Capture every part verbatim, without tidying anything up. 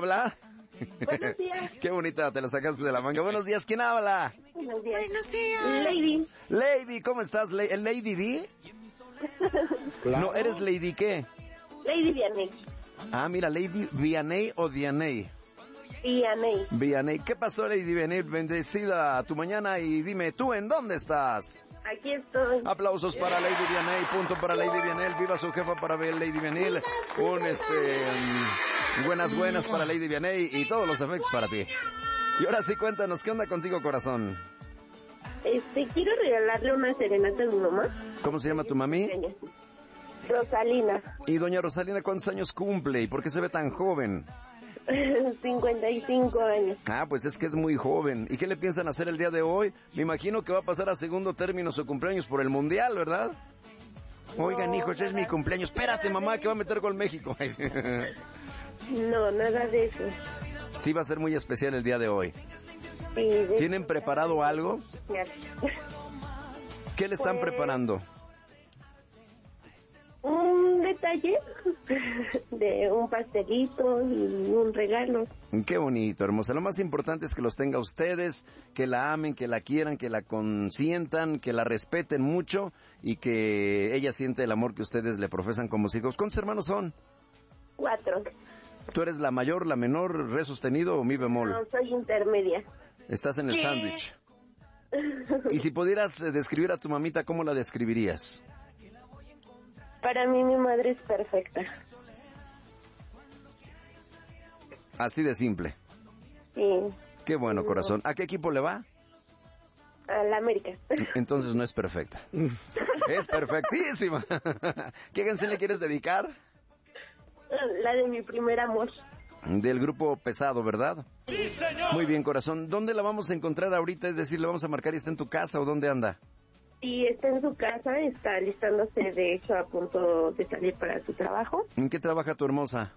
habla? Buenos días. Qué bonita, te la sacaste de la manga. Buenos días, ¿quién habla? Buenos días. Buenos días. Lady. Lady, ¿cómo estás? La- ¿El Lady D? Claro. No, ¿eres Lady qué? Lady Vianney. Ah, mira, Lady Vianney o Vianney. Vianney. Vianney, ¿qué pasó, Lady Vianney? Bendecida tu mañana y dime, ¿tú en dónde estás? Aquí estoy. Aplausos para Lady Vianney, punto para Lady Vianney, viva su jefa para ver Lady Vianney, un este, um, buenas buenas para Lady Vianney y todos los efectos para ti. Y ahora sí, cuéntanos, ¿qué onda contigo, corazón? Este, quiero regalarle una serenata a mi mamá. ¿Cómo se llama tu mami? Rosalina. Y doña Rosalina, ¿cuántos años cumple y por qué se ve tan joven? cincuenta y cinco años. Ah, pues es que es muy joven. ¿Y qué le piensan hacer el día de hoy? Me imagino que va a pasar a segundo término su cumpleaños por el Mundial, ¿verdad? Oigan, No, hijos, es mi cumpleaños. Espérate, mamá, que va a meter gol México. No, nada de eso. Sí va a ser muy especial el día de hoy. Sí, de ¿Tienen preparado algo? ¿Qué le están Pues- preparando? Un detalle de un pastelito y un regalo. Qué bonito, hermosa. Lo más importante es que los tenga ustedes, que la amen, que la quieran, que la consientan, que la respeten mucho y que ella siente el amor que ustedes le profesan como hijos. ¿Cuántos hermanos son? Cuatro. ¿Tú eres la mayor, la menor, re sostenido o mi bemol? No, soy intermedia. Estás en el Sí. sándwich. Y si pudieras eh, describir a tu mamita, ¿cómo la describirías? Para mí mi madre es perfecta. Así de simple. Sí. Qué bueno, corazón. ¿A qué equipo le va? A la América. Entonces no es perfecta. Es perfectísima. ¿Qué canción le quieres dedicar? La de mi primer amor. Del grupo Pesado, ¿verdad? Sí, señor. Muy bien, corazón. ¿Dónde la vamos a encontrar ahorita? Es decir, ¿le vamos a marcar y está en tu casa o dónde anda? Y está en su casa, está alistándose, de hecho, a punto de salir para su trabajo. ¿En qué trabaja tu hermosa?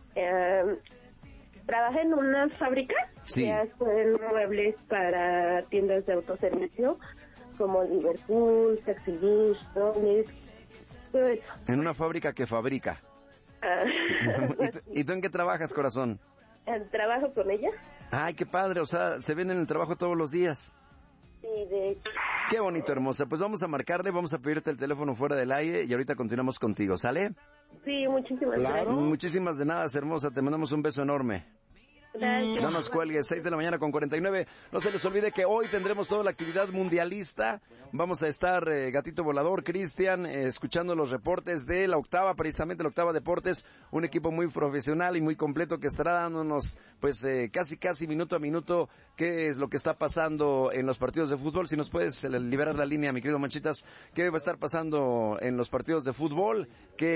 Eh, trabaja en una fábrica Sí. que hacen muebles para tiendas de autoservicio, como Liverpool, Taxi Bus, Dobles, todo eso. En una fábrica que fabrica. Ah, ¿Y, tú, y tú en qué trabajas, corazón? eh, trabajo con ella. Ay, qué padre, o sea, se ven en el trabajo todos los días. Sí, de hecho. Qué bonito, hermosa. Pues vamos a marcarle, vamos a pedirte el teléfono fuera del aire y ahorita continuamos contigo, ¿sale? Sí, muchísimas Claro. gracias. Muchísimas de nada, hermosa. Te mandamos un beso enorme. Gracias. No nos cuelgues, seis de la mañana con cuarenta y nueve. No se les olvide que hoy tendremos toda la actividad mundialista. Vamos a estar, eh, Gatito Volador, Cristian, eh, escuchando los reportes de la octava, precisamente la octava Deportes, un equipo muy profesional y muy completo que estará dándonos, pues, eh, casi, casi minuto a minuto qué es lo que está pasando en los partidos de fútbol. Si nos puedes eh, liberar la línea, mi querido Manchitas, qué va a estar pasando en los partidos de fútbol,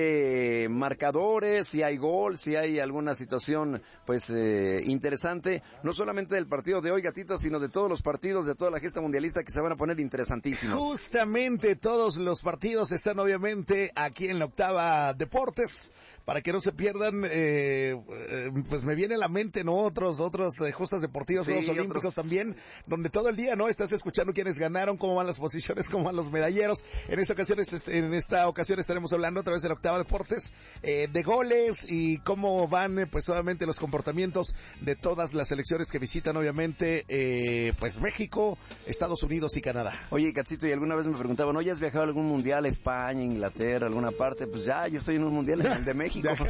qué marcadores, si hay gol, si hay alguna situación, pues, eh, interesante, no solamente del partido de hoy, Gatito, sino de todos los partidos, de toda la gesta mundialista que se van a poner interesantísimos. Justamente todos los partidos están obviamente aquí en la octava Deportes, para que no se pierdan, eh, eh, pues me viene a la mente, ¿no? Otros, otros eh, justas deportivas, Sí, Juegos Olímpicos otros. también, donde todo el día, ¿no? Estás escuchando quiénes ganaron, cómo van las posiciones, cómo van los medalleros. En esta ocasión, es- en esta ocasión estaremos hablando a través de la octava Deportes, eh, de goles y cómo van, eh, pues obviamente los comportamientos de todas las selecciones que visitan, obviamente, eh, pues México, Estados Unidos y Canadá. Oye, Gatito, y alguna vez me preguntaban, ¿no ya has viajado a algún mundial, España, Inglaterra, alguna parte? Pues ya, ya estoy en un mundial, en el de México. Pero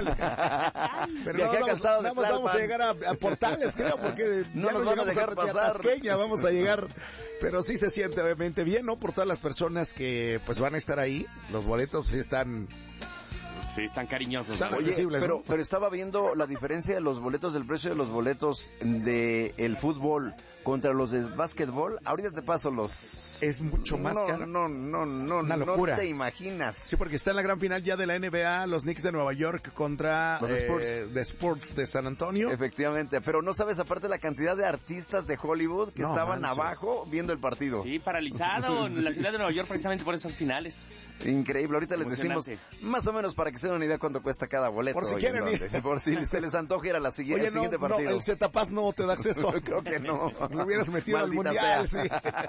Viajé no, a vamos, Calzado de nada más vamos a Tlalpan. llegar a, a Portales, creo, porque No ya nos van a llegamos dejar pasar. Tasqueña, vamos a llegar, pero sí se siente obviamente bien, ¿no? Por todas las personas que pues van a estar ahí, los boletos sí están... Sí, están cariñosos. Están ¿no? Oye, accesibles, pero, ¿no? pero estaba viendo la diferencia de los boletos, del precio de los boletos de el fútbol contra los de básquetbol. Ahorita te paso los... Es mucho más no, caro. No, no, no, Una no locura. te imaginas. Sí, porque está en la gran final ya de la N B A, los Knicks de Nueva York contra Los eh, Spurs. de Spurs de San Antonio. Efectivamente, pero no sabes aparte la cantidad de artistas de Hollywood que No estaban manches. abajo viendo el partido. Sí, paralizado en la ciudad de Nueva York precisamente por esas finales. Increíble, ahorita les decimos Emocionante. más o menos para que se den una idea cuánto cuesta cada boleto. Por si y quieren en dónde. ir. Por si se les antoja ir a la sigui- Oye, al no, siguiente no, partido. el Zetapaz no te da acceso. Creo que no. Lo hubieras metido al Maldita mundial, sea.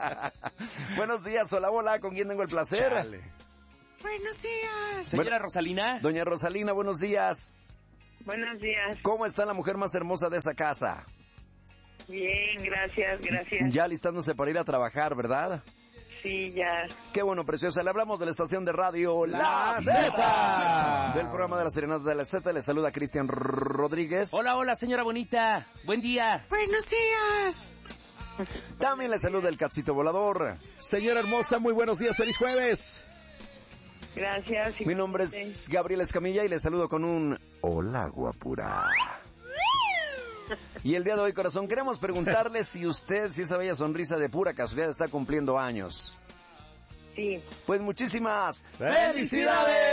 sí. Buenos días, hola, hola, ¿con quién tengo el placer? Dale. Buenos días. Bueno, Señora Rosalina. Doña Rosalina, buenos días. Buenos días. ¿Cómo está la mujer más hermosa de esa casa? Bien, gracias, gracias. Ya listándose para ir a trabajar, ¿verdad? Sí, ya. Qué bueno, preciosa. Le hablamos de la estación de radio La La Zeta. Del programa de las serenatas de la Z. Le saluda Cristian Rodríguez. Hola, hola, señora bonita. Buen día. Buenos días. También le saluda el Cachito Volador. Señora hermosa, muy buenos días, feliz jueves. Gracias. Mi nombre es Gabriel Escamilla y le saludo con un hola, guapura. Y el día de hoy, corazón, queremos preguntarle si usted, si esa bella sonrisa de pura casualidad está cumpliendo años. Sí. Pues muchísimas ¡Felicidades!